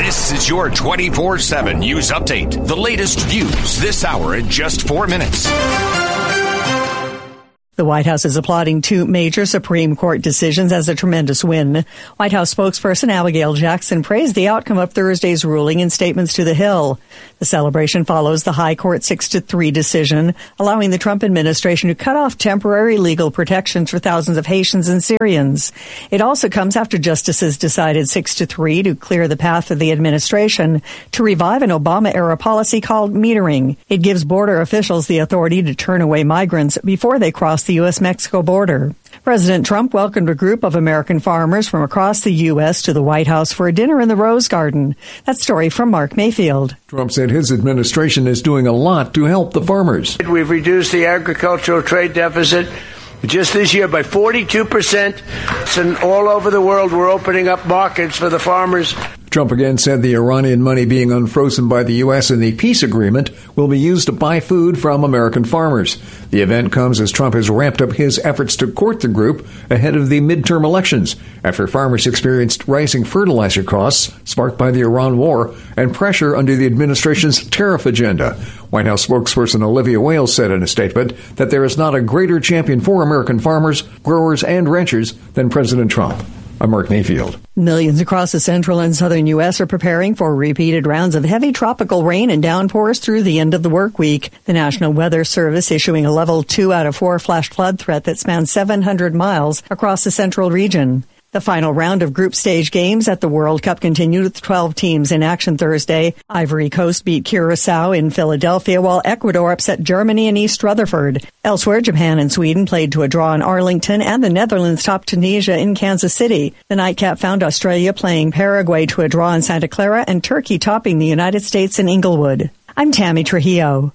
This is your 24/7 news update. The latest views this hour in just 4 minutes. The White House is applauding two major Supreme Court decisions as a tremendous win. White House spokesperson Abigail Jackson praised the outcome of Thursday's ruling in statements to The Hill. The celebration follows the High Court 6-3 decision, allowing the Trump administration to cut off temporary legal protections for thousands of Haitians and Syrians. It also comes after justices decided 6-3 to clear the path of the administration to revive an Obama-era policy called metering. It gives border officials the authority to turn away migrants before they cross the U.S.-Mexico border. President Trump welcomed a group of American farmers from across the U.S. to the White House for a dinner in the Rose Garden. That story from Mark Mayfield. Trump said his administration is doing a lot to help the farmers. We've reduced the agricultural trade deficit just this year by 42%. And all over the world, we're opening up markets for the farmers. Trump again said the Iranian money being unfrozen by the U.S. in the peace agreement will be used to buy food from American farmers. The event comes as Trump has ramped up his efforts to court the group ahead of the midterm elections after farmers experienced rising fertilizer costs sparked by the Iran war and pressure under the administration's tariff agenda. White House spokesperson Olivia Wales said in a statement that there is not a greater champion for American farmers, growers, and ranchers than President Trump. I'm Mark Mayfield. Millions across the central and southern U.S. are preparing for repeated rounds of heavy tropical rain and downpours through the end of the work week. The National Weather Service issuing a level 2 out of 4 flash flood threat that spans 700 miles across the central region. The final round of group stage games at the World Cup continued with 12 teams in action Thursday. Ivory Coast beat Curacao in Philadelphia, while Ecuador upset Germany in East Rutherford. Elsewhere, Japan and Sweden played to a draw in Arlington, and the Netherlands topped Tunisia in Kansas City. The nightcap found Australia playing Paraguay to a draw in Santa Clara, and Turkey topping the United States in Inglewood. I'm Tammy Trujillo.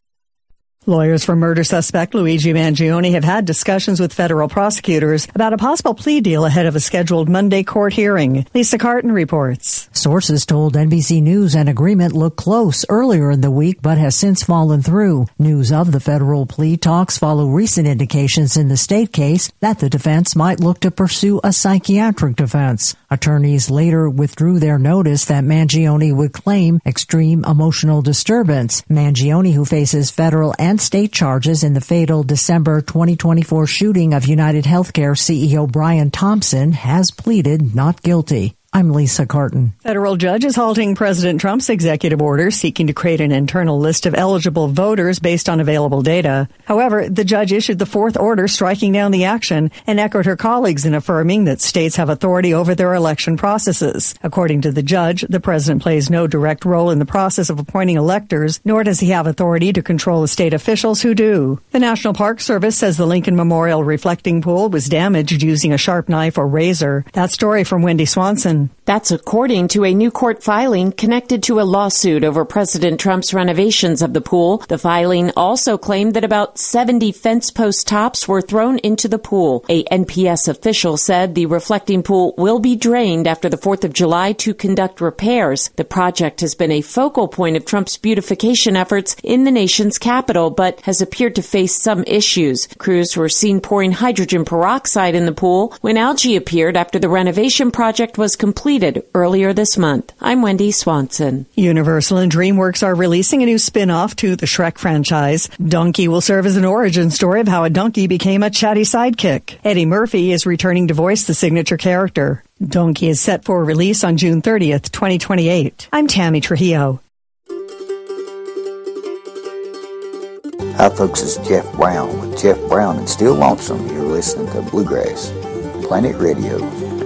Lawyers for murder suspect Luigi Mangione have had discussions with federal prosecutors about a possible plea deal ahead of a scheduled Monday court hearing. Lisa Carton reports. Sources told NBC News an agreement looked close earlier in the week but has since fallen through. News of the federal plea talks follow recent indications in the state case that the defense might look to pursue a psychiatric defense. Attorneys later withdrew their notice that Mangione would claim extreme emotional disturbance. Mangione, who faces federal and state charges in the fatal December 2024 shooting of United Healthcare CEO Brian Thompson, has pleaded not guilty. I'm Lisa Carton. Federal judge is halting President Trump's executive order seeking to create an internal list of eligible voters based on available data. However, the judge issued the fourth order striking down the action and echoed her colleagues in affirming that states have authority over their election processes. According to the judge, the president plays no direct role in the process of appointing electors, nor does he have authority to control the state officials who do. The National Park Service says the Lincoln Memorial reflecting pool was damaged using a sharp knife or razor. That story from Wendy Swanson. That's according to a new court filing connected to a lawsuit over President Trump's renovations of the pool. The filing also claimed that about 70 fence post tops were thrown into the pool. A NPS official said the reflecting pool will be drained after the 4th of July to conduct repairs. The project has been a focal point of Trump's beautification efforts in the nation's capital, but has appeared to face some issues. Crews were seen pouring hydrogen peroxide in the pool when algae appeared after the renovation project was completed earlier this month. I'm Wendy Swanson. Universal and DreamWorks are releasing a new spin-off to the Shrek franchise. Donkey will serve as an origin story of how a donkey became a chatty sidekick. Eddie Murphy is returning to voice the signature character. Donkey is set for release on June 30th, 2028. I'm Tammy Trujillo. Hi folks, it's Jeff Brown with Jeff Brown and Still Lonesome. You're listening to Bluegrass Planet Radio.